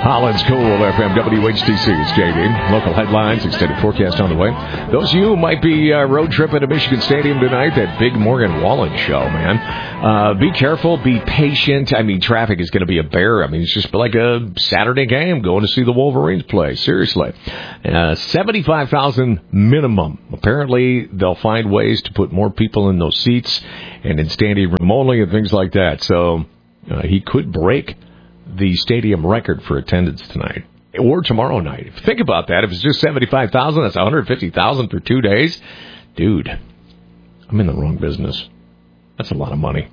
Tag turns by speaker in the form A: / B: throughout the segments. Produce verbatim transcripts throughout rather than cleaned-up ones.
A: Holland's Cool, F M, W H T C. It's J D. Local headlines, extended forecast on the way. Those of you who might be uh, road tripping to Michigan Stadium tonight, that big Morgan Wallen show, man. Uh, be careful, be patient. I mean, traffic is going to be a bear. I mean, it's just like a Saturday game going to see the Wolverines play. Seriously. Uh, seventy-five thousand minimum. Apparently, they'll find ways to put more people in those seats and in standing room only and things like that. So uh, he could break the stadium record for attendance tonight or tomorrow night. Think about that. If it's just seventy-five thousand, that's one hundred fifty thousand for two days. Dude, I'm in the wrong business. That's a lot of money.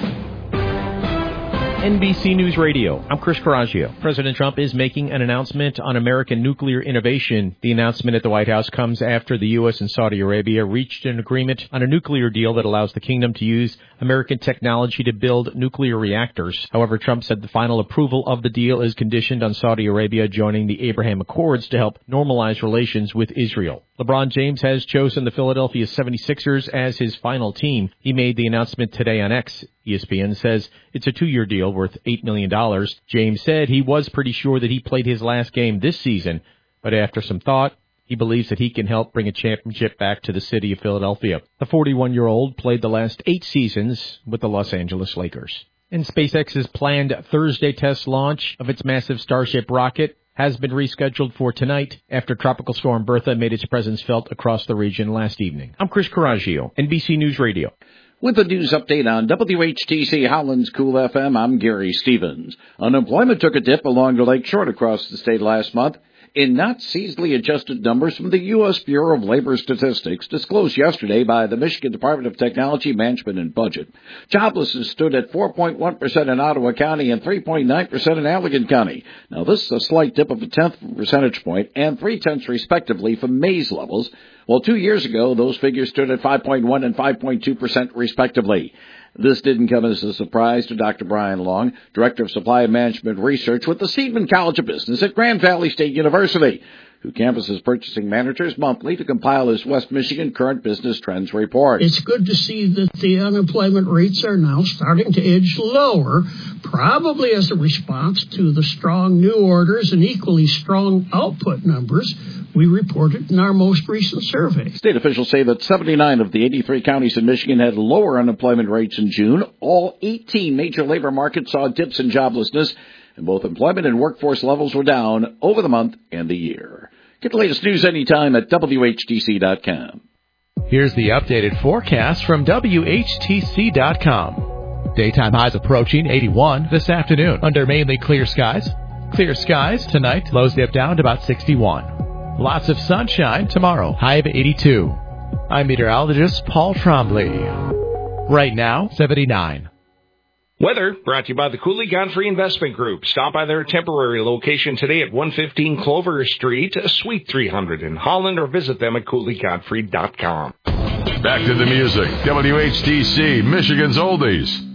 B: N B C News Radio. I'm Chris Coraggio. President Trump is making an announcement on American nuclear innovation. The announcement at the White House comes after the U S and Saudi Arabia reached an agreement on a nuclear deal that allows the kingdom to use American technology to build nuclear reactors. However, Trump said the final approval of the deal is conditioned on Saudi Arabia joining the Abraham Accords to help normalize relations with Israel. LeBron James has chosen the Philadelphia seventy-sixers as his final team. He made the announcement today on X. E S P N says it's a two-year deal worth eight million dollars. James said he was pretty sure that he played his last game this season, but after some thought, he believes that he can help bring a championship back to the city of Philadelphia. The forty-one-year-old played the last eight seasons with the Los Angeles Lakers. And SpaceX's planned Thursday test launch of its massive Starship rocket has been rescheduled for tonight after Tropical Storm Bertha made its presence felt across the region last evening. I'm Chris Coraggio, N B C News Radio.
C: With a news update on W H T C Holland's Cool F M, I'm Gary Stevens. Unemployment took a dip along the lake shore across the state last month in not seasonally adjusted numbers from the U S Bureau of Labor Statistics disclosed yesterday by the Michigan Department of Technology, Management, and Budget. Joblessness stood at four point one percent in Ottawa County and three point nine percent in Allegan County. Now, this is a slight dip of a tenth of a percentage point and three-tenths respectively from May's levels. Well, two years ago, those figures stood at five point one and five point two percent respectively. This didn't come as a surprise to Doctor Brian Long, Director of Supply and Management Research with the Seidman College of Business at Grand Valley State University, who canvasses purchasing managers monthly to compile his West Michigan Current Business Trends report.
D: It's good to see that the unemployment rates are now starting to edge lower, probably as a response to the strong new orders and equally strong output numbers we reported in our most recent survey.
C: State officials say that seventy-nine of the eighty-three counties in Michigan had lower unemployment rates in June. All eighteen major labor markets saw dips in joblessness, and both employment and workforce levels were down over the month and the year. Get the latest news anytime at W H T C dot com.
E: Here's the updated forecast from W H T C dot com. Daytime highs approaching eighty-one this afternoon under mainly clear skies. Clear skies tonight, lows dip down to about sixty-one. Lots of sunshine tomorrow, high of eighty-two. I'm meteorologist Paul Trombley. Right now, seventy-nine.
F: Weather brought to you by the Cooley Godfrey Investment Group. Stop by their temporary location today at one fifteen Clover Street, Suite three hundred in Holland, or visit them at Cooley Godfrey dot com.
G: Back to the music. W H T C, Michigan's Oldies.